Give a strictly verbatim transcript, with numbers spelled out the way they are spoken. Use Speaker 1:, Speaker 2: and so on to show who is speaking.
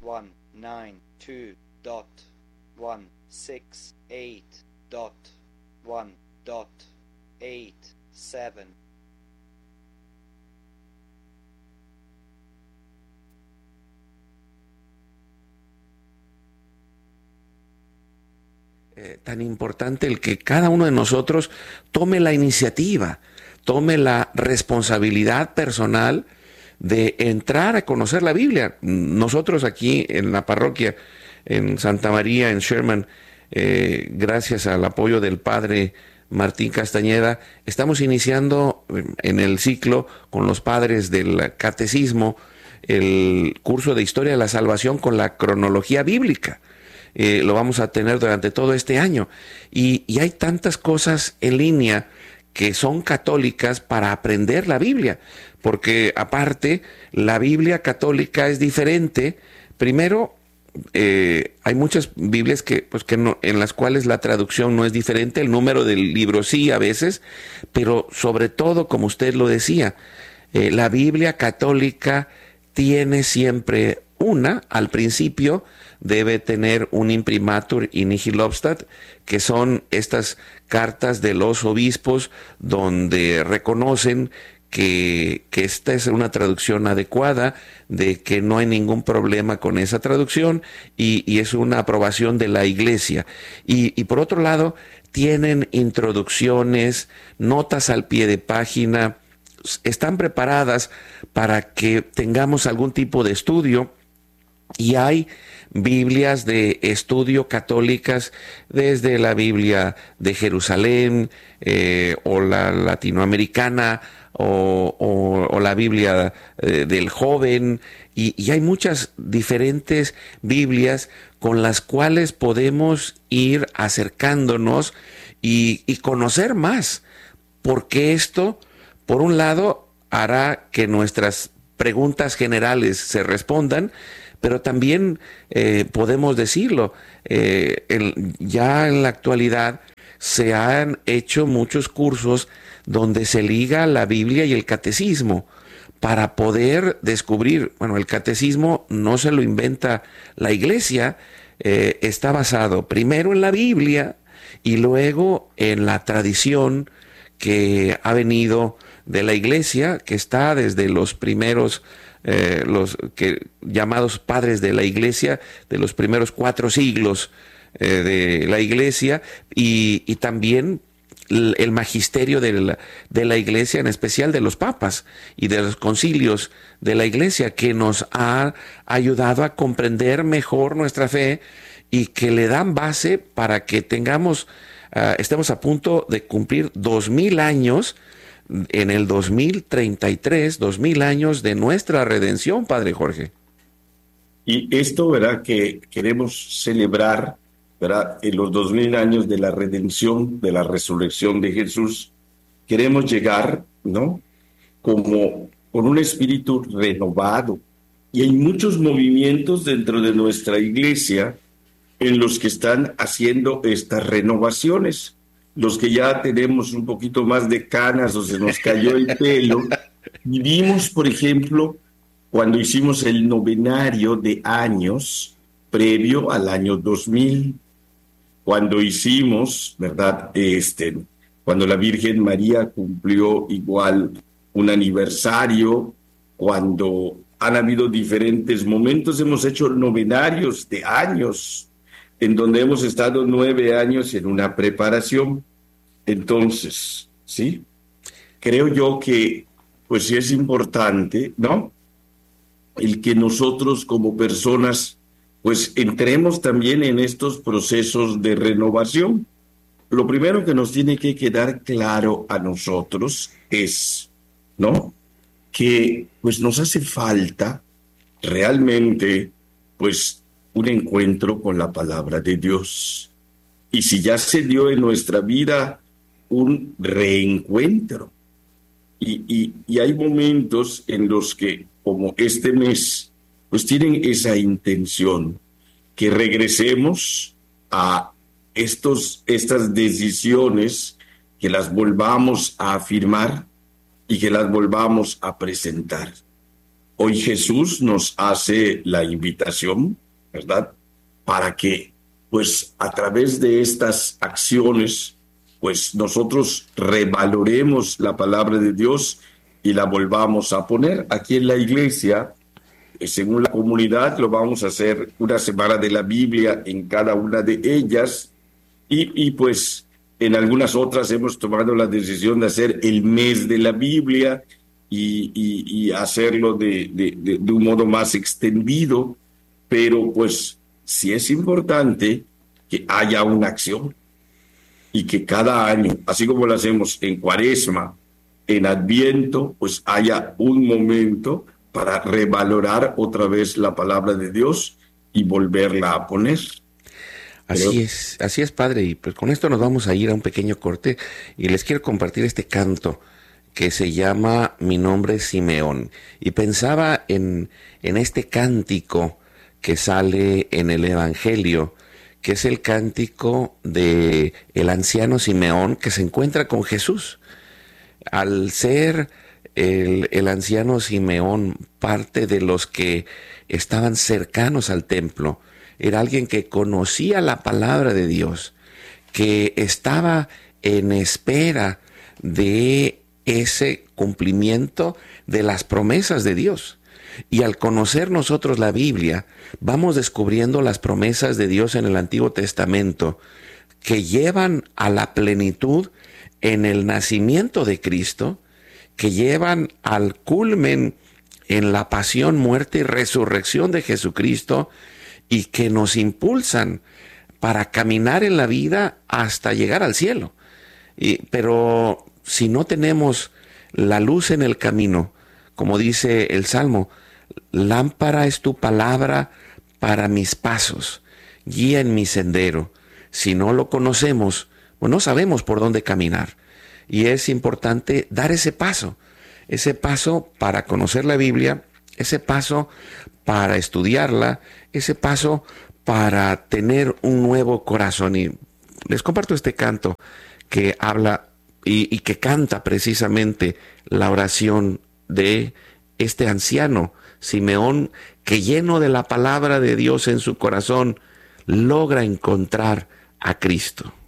Speaker 1: one nine two dot one six eight dot one dot eight seven.
Speaker 2: Eh, tan importante el que cada uno de nosotros tome la iniciativa, tome la responsabilidad personal de entrar a conocer la Biblia. Nosotros aquí en la parroquia, en Santa María, en Sherman, eh, gracias al apoyo del padre Martín Castañeda, estamos iniciando en el ciclo con los padres del catecismo el curso de Historia de la Salvación con la cronología bíblica. Eh, lo vamos a tener durante todo este año. Y, y hay tantas cosas en línea que son católicas para aprender la Biblia, porque aparte la Biblia católica es diferente. Primero, eh, hay muchas Biblias que, pues, que no, en las cuales la traducción no es diferente, el número del libro sí a veces, pero sobre todo, como usted lo decía, eh, la Biblia católica tiene siempre una, al principio, debe tener un imprimatur in nihil obstat, que son estas cartas de los obispos donde reconocen que, que esta es una traducción adecuada, de que no hay ningún problema con esa traducción y, y es una aprobación de la Iglesia. Y, y por otro lado, tienen introducciones, notas al pie de página, están preparadas para que tengamos algún tipo de estudio. Y hay Biblias de estudio católicas, desde la Biblia de Jerusalén, eh, o la latinoamericana, o, o, o la Biblia eh, del joven, y, y hay muchas diferentes Biblias con las cuales podemos ir acercándonos y, y conocer más, porque esto, por un lado, hará que nuestras preguntas generales se respondan, pero también eh, podemos decirlo, eh, el, ya en la actualidad se han hecho muchos cursos donde se liga la Biblia y el catecismo para poder descubrir, bueno, el catecismo no se lo inventa la Iglesia, eh, está basado primero en la Biblia y luego en la tradición que ha venido de la Iglesia, que está desde los primeros Eh, los que, llamados padres de la Iglesia, de los primeros cuatro siglos eh, de la Iglesia, y, y también el, el magisterio de la, de la Iglesia, en especial de los papas y de los concilios de la Iglesia, que nos ha ayudado a comprender mejor nuestra fe y que le dan base para que tengamos, uh, estemos a punto de cumplir dos mil años en el dos mil treinta y tres, dos mil años de nuestra redención, Padre Jorge.
Speaker 3: Y esto, ¿verdad?, que queremos celebrar, ¿verdad?, en los dos mil años de la redención, de la resurrección de Jesús, queremos llegar, ¿no?, como con un espíritu renovado. Y hay muchos movimientos dentro de nuestra iglesia en los que están haciendo estas renovaciones. Los que ya tenemos un poquito más de canas o se nos cayó el pelo, vivimos, por ejemplo, cuando hicimos el novenario de años previo al año dos mil, cuando hicimos, ¿verdad?, este, cuando la Virgen María cumplió igual un aniversario, cuando han habido diferentes momentos, hemos hecho novenarios de años, en donde hemos estado nueve años en una preparación. Entonces, ¿sí? Creo yo que, pues sí es importante, ¿no?, el que nosotros como personas, pues entremos también en estos procesos de renovación. Lo primero que nos tiene que quedar claro a nosotros es, ¿no?, que pues nos hace falta realmente, pues, un encuentro con la palabra de Dios. Y si ya se dio en nuestra vida un reencuentro, y, y, y hay momentos en los que, como este mes, pues tienen esa intención, que regresemos a estos, estas decisiones, que las volvamos a afirmar y que las volvamos a presentar. hoy Jesús nos hace la invitación, ¿verdad? Para que, pues, a través de estas acciones, pues, nosotros revaloremos la palabra de Dios y la volvamos a poner aquí en la iglesia. Según la comunidad, lo vamos a hacer una semana de la Biblia en cada una de ellas. Y, y pues en algunas otras hemos tomado la decisión de hacer el mes de la Biblia y, y, y hacerlo de, de, de, de un modo más extendido. Pero pues sí es importante que haya una acción y que cada año, así como lo hacemos en Cuaresma, en Adviento, pues haya un momento para revalorar otra vez la palabra de Dios y volverla a poner.
Speaker 2: Así Pero... es, así es, padre, y pues con esto nos vamos a ir a un pequeño corte y les quiero compartir este canto que se llama Mi nombre es Simeón. Y pensaba en, en este cántico que sale en el Evangelio, que es el cántico de el anciano Simeón que se encuentra con Jesús. Al ser el, el anciano Simeón parte de los que estaban cercanos al templo, era alguien que conocía la palabra de Dios, que estaba en espera de ese cumplimiento de las promesas de Dios. Y al conocer nosotros la Biblia, vamos descubriendo las promesas de Dios en el Antiguo Testamento que llevan a la plenitud en el nacimiento de Cristo, que llevan al culmen en la pasión, muerte y resurrección de Jesucristo, y que nos impulsan para caminar en la vida hasta llegar al cielo. Y, pero si no tenemos la luz en el camino, como dice el Salmo, lámpara es tu palabra para mis pasos, guía en mi sendero. Si no lo conocemos, pues no sabemos por dónde caminar. Y es importante dar ese paso, ese paso para conocer la Biblia, ese paso para estudiarla, ese paso para tener un nuevo corazón. Y les comparto este canto que habla y, y que canta precisamente la oración de este anciano Simeón, que lleno de la palabra de Dios en su corazón, logra encontrar a Cristo.